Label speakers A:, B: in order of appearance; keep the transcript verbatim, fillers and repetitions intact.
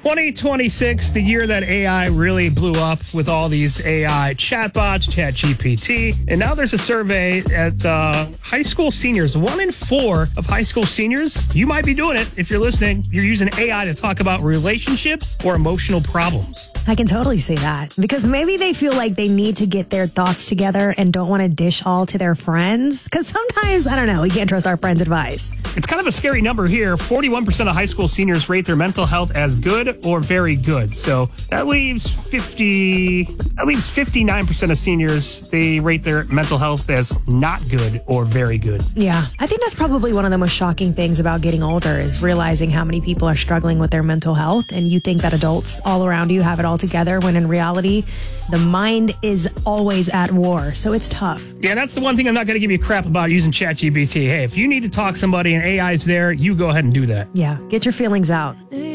A: twenty twenty-six, the year that A I really blew up with all these A I chatbots, ChatGPT. And now there's a survey at uh, high school seniors. One in four of high school seniors, you might be doing it if you're listening. You're using A I to talk about relationships or emotional problems.
B: I can totally see that because maybe they feel like they need to get their thoughts together and don't want to dish all to their friends. Because sometimes, I don't know, we can't trust our friends' advice.
A: It's kind of a scary number here. forty-one percent of high school seniors rate their mental health as good or very good. So that leaves fifty, that leaves fifty-nine percent of seniors, they rate their mental health as not good or very good.
B: Yeah, I think that's probably one of the most shocking things about getting older is realizing how many people are struggling with their mental health. And you think that adults all around you have it all together when in reality, the mind is always at war. So it's tough.
A: Yeah, that's the one thing I'm not going to give you crap about using ChatGPT. Hey, if you need to talk to somebody and A I's there, you go ahead and do that.
B: Yeah, get your feelings out.